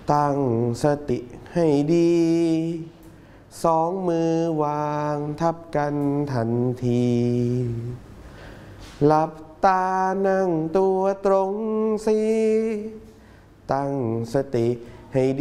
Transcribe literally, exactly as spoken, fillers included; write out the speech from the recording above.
ตั้งสติให้ดีสองมือวางทับกันทันทีหลับตานั่งตัวตรงสิตั้งสติให้ดี